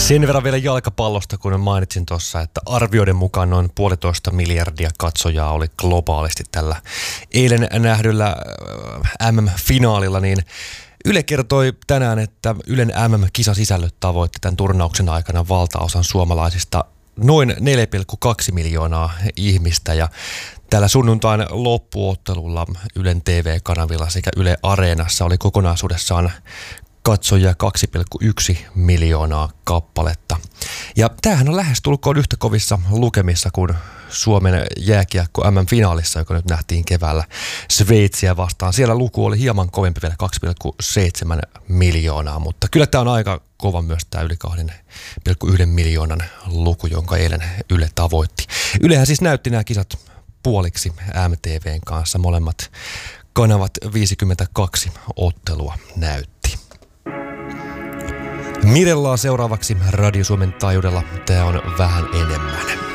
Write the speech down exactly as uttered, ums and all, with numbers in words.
Sen verran vielä jalkapallosta, kun mainitsin tuossa, että arvioiden mukaan noin puolitoista miljardia katsojaa oli globaalisti tällä eilen nähdyllä M M-finaalilla, niin Yle kertoi tänään, että Ylen M M-kisasisällöt tavoitti tämän turnauksen aikana valtaosan suomalaisista noin neljä pilkku kaksi miljoonaa ihmistä, ja tällä sunnuntain loppuottelulla Ylen T V-kanavilla sekä Yle Areenassa oli kokonaisuudessaan katsojia kaksi pilkku yksi miljoonaa kappaletta. Ja tämähän on lähestulkoon yhtä kovissa lukemissa kuin Suomen jääkiekko M M-finaalissa, joka nyt nähtiin keväällä Sveitsiä vastaan. Siellä luku oli hieman kovempi, vielä kaksi pilkku seitsemän miljoonaa, mutta kyllä tämä on aika kova myös tämä yli kaksi pilkku yksi miljoonan luku, jonka eilen Yle tavoitti. Ylehän siis näytti nämä kisat puoliksi M T V:n kanssa. Molemmat kanavat viisikymmentäkaksi ottelua näytti. Mirellaa seuraavaksi Radio Suomen taajuudella. Tämä on vähän enemmän.